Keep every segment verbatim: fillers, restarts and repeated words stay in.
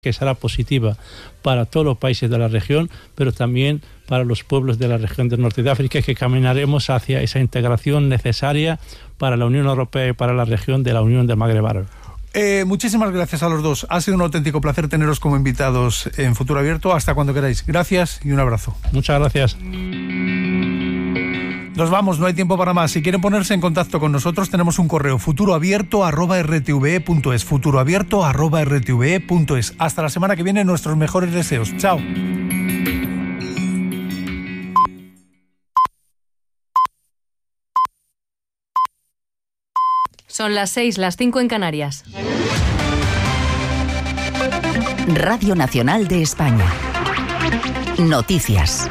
que será positiva para todos los países de la región, pero también para los pueblos de la región del norte de África, que caminaremos hacia esa integración necesaria para la Unión Europea y para la región de la Unión del Magreb Árabe. Eh, muchísimas gracias a los dos. Ha sido un auténtico placer teneros como invitados en Futuro Abierto. Hasta cuando queráis. Gracias y un abrazo. Muchas gracias. Nos vamos, no hay tiempo para más. Si quieren ponerse en contacto con nosotros, tenemos un correo futuroabierto arroba r t v e punto es futuroabierto arroba r t v e punto es. Hasta la semana que viene, nuestros mejores deseos. Chao. Son las seis, las cinco en Canarias. Radio Nacional de España. Noticias.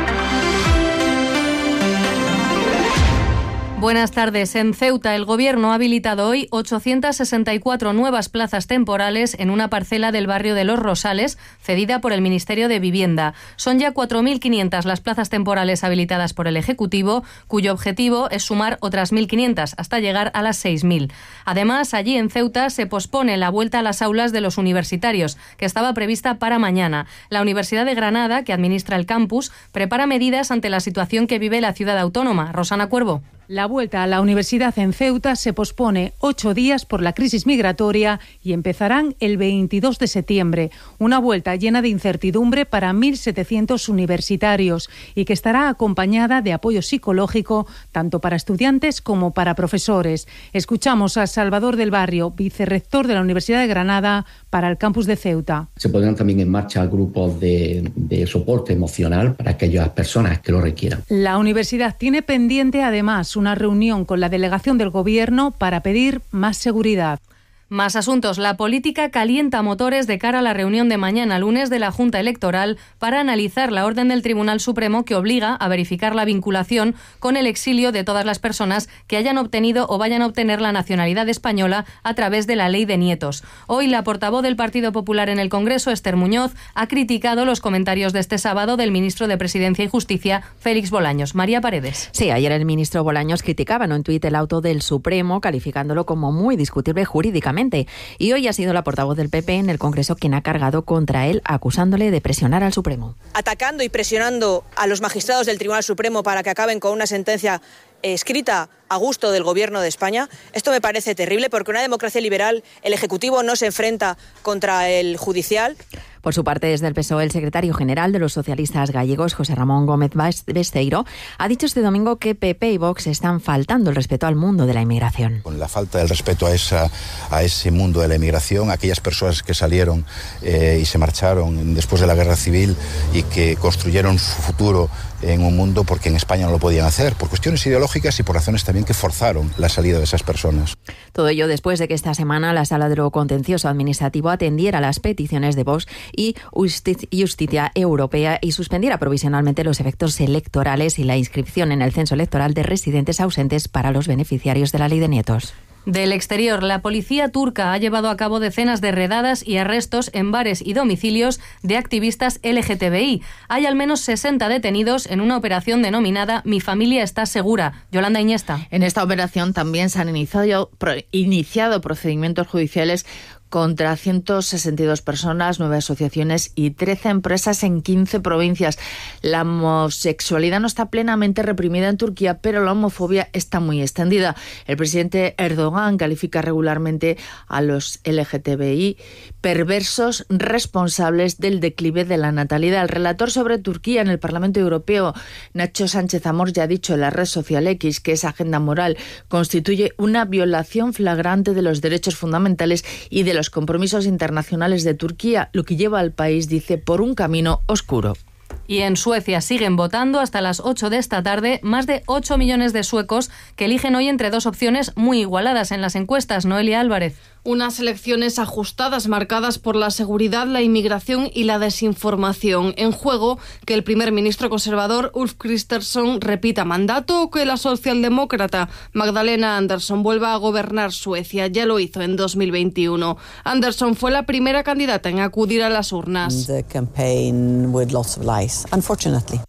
Buenas tardes. En Ceuta, el Gobierno ha habilitado hoy ochocientas sesenta y cuatro nuevas plazas temporales en una parcela del barrio de Los Rosales, cedida por el Ministerio de Vivienda. Son ya cuatro mil quinientas las plazas temporales habilitadas por el Ejecutivo, cuyo objetivo es sumar otras mil quinientas hasta llegar a las seis mil. Además, allí en Ceuta se pospone la vuelta a las aulas de los universitarios, que estaba prevista para mañana. La Universidad de Granada, que administra el campus, prepara medidas ante la situación que vive la ciudad autónoma. Rosana Cuervo. La vuelta a la universidad en Ceuta se pospone ocho días por la crisis migratoria y empezarán el veintidós de septiembre. Una vuelta llena de incertidumbre para mil setecientos universitarios y que estará acompañada de apoyo psicológico tanto para estudiantes como para profesores. Escuchamos a Salvador del Barrio, vicerrector de la Universidad de Granada para el campus de Ceuta. Se pondrán también en marcha grupos de, de soporte emocional para aquellas personas que lo requieran. La universidad tiene pendiente además una reunión con la delegación del Gobierno para pedir más seguridad. Más asuntos. La política calienta motores de cara a la reunión de mañana lunes de la Junta Electoral para analizar la orden del Tribunal Supremo que obliga a verificar la vinculación con el exilio de todas las personas que hayan obtenido o vayan a obtener la nacionalidad española a través de la Ley de Nietos. Hoy la portavoz del Partido Popular en el Congreso, Esther Muñoz, ha criticado los comentarios de este sábado del ministro de Presidencia y Justicia, Félix Bolaños. María Paredes. Sí, ayer el ministro Bolaños criticaba en un tuit el auto del Supremo, calificándolo como muy discutible jurídicamente. Y hoy ha sido la portavoz del P P en el Congreso quien ha cargado contra él, acusándole de presionar al Supremo. Atacando y presionando a los magistrados del Tribunal Supremo para que acaben con una sentencia escrita a gusto del Gobierno de España. Esto me parece terrible porque en una democracia liberal el Ejecutivo no se enfrenta contra el Judicial. Por su parte, desde el P S O E, el secretario general de los socialistas gallegos, José Ramón Gómez Besteiro, ha dicho este domingo que P P y Vox están faltando el respeto al mundo de la inmigración. Con la falta del respeto a, esa, a ese mundo de la inmigración, aquellas personas que salieron eh, y se marcharon después de la guerra civil y que construyeron su futuro en un mundo porque en España no lo podían hacer, por cuestiones ideológicas y por razones también que forzaron la salida de esas personas. Todo ello después de que esta semana la Sala de lo Contencioso Administrativo atendiera las peticiones de Vox y Justicia Europea y suspendiera provisionalmente los efectos electorales y la inscripción en el censo electoral de residentes ausentes para los beneficiarios de la Ley de Nietos. Del exterior, la policía turca ha llevado a cabo decenas de redadas y arrestos en bares y domicilios de activistas L G T B I. Hay al menos sesenta detenidos en una operación denominada Mi familia está segura. Yolanda Iñesta. En esta operación también se han iniciado, pro, iniciado procedimientos judiciales contra ciento sesenta y dos personas, nueve asociaciones y trece empresas en quince provincias. La homosexualidad no está plenamente reprimida en Turquía, pero la homofobia está muy extendida. El presidente Erdogan califica regularmente a los L G T B I perversos responsables del declive de la natalidad. El relator sobre Turquía en el Parlamento Europeo, Nacho Sánchez Amor, ya ha dicho en la red social X que esa agenda moral constituye una violación flagrante de los derechos fundamentales y de los los compromisos internacionales de Turquía, lo que lleva al país, dice, por un camino oscuro. Y en Suecia siguen votando hasta las ocho de esta tarde más de ocho millones de suecos que eligen hoy entre dos opciones muy igualadas en las encuestas. Noelia Álvarez. Unas elecciones ajustadas marcadas por la seguridad, la inmigración y la desinformación. En juego que el primer ministro conservador Ulf Kristersson repita mandato o que la socialdemócrata Magdalena Andersson vuelva a gobernar Suecia. Ya lo hizo en dos mil veintiuno. Andersson fue la primera candidata en acudir a las urnas. The campaign with lots of lies, unfortunately.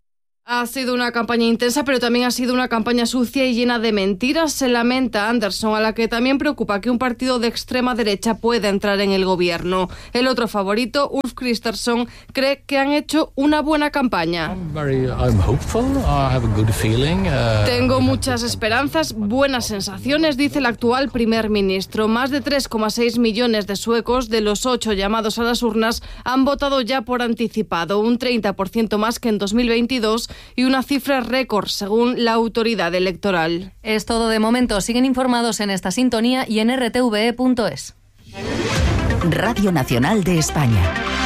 Ha sido una campaña intensa, pero también ha sido una campaña sucia y llena de mentiras, se lamenta Anderson, a la que también preocupa que un partido de extrema derecha pueda entrar en el gobierno. El otro favorito, Ulf Kristersson, cree que han hecho una buena campaña. Very, I'm hopeful. I have a good feeling. Uh, Tengo muchas esperanzas, buenas sensaciones, dice el actual primer ministro. Más de tres coma seis millones de suecos, de los ocho llamados a las urnas, han votado ya por anticipado, un treinta por ciento más que en dos mil veintidós, y una cifra récord según la autoridad electoral. Es todo de momento. Siguen informados en esta sintonía y en r t v e punto es. Radio Nacional de España.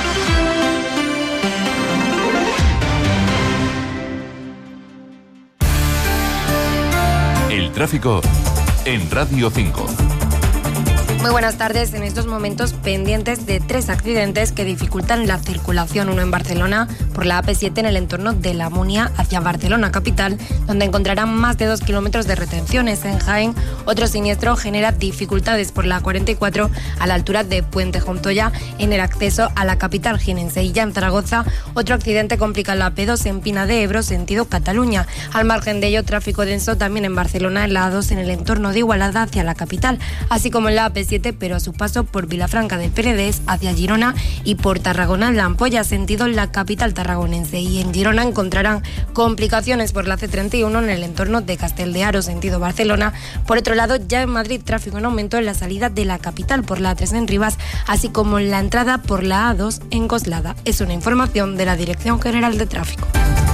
El tráfico en Radio cinco. Muy buenas tardes. En estos momentos pendientes de tres accidentes que dificultan la circulación. Uno en Barcelona por la A P siete en el entorno de La Munia hacia Barcelona capital, donde encontrarán más de dos kilómetros de retenciones. En Jaén, otro siniestro genera dificultades por la cuarenta y cuatro a la altura de Puente Jontoya en el acceso a la capital jienense. Y ya en Zaragoza, otro accidente complica la A P dos en Pina de Ebro, sentido Cataluña. Al margen de ello, tráfico denso también en Barcelona en la A dos en el entorno de Igualada hacia la capital, así como en la A P siete, pero a su paso por Vilafranca del Penedès hacia Girona y por Tarragona en la Ampolla, sentido la capital tarragonense. Y en Girona encontrarán complicaciones por la C treinta y uno en el entorno de Castel de Aro, sentido Barcelona. Por otro lado, ya en Madrid, tráfico en aumento en la salida de la capital por la A tres en Rivas, así como en la entrada por la A dos en Coslada. Es una información de la Dirección General de Tráfico.